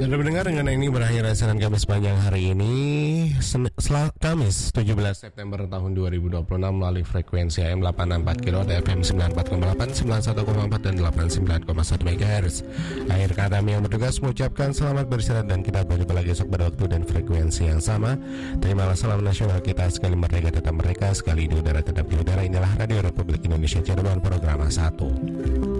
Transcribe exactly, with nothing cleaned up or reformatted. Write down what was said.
Sudah mendengar dengan ini berakhir siaran Kamis panjang hari ini Sen- Sel- Kamis tujuh belas September tahun dua ribu dua puluh enam melalui frekuensi A M delapan enam empat kilo, F M sembilan puluh empat koma delapan, sembilan puluh satu koma empat dan delapan puluh sembilan koma satu megahertz. Akhir kata kami yang bertugas mengucapkan selamat beristirahat dan kita berjumpa lagi esok pada waktu dan frekuensi yang sama. Terimalah salam nasional kita, sekali merdeka tetap mereka, sekali di udara tetap di udara. Inilah Radio Republik Indonesia Cirebon, program satu.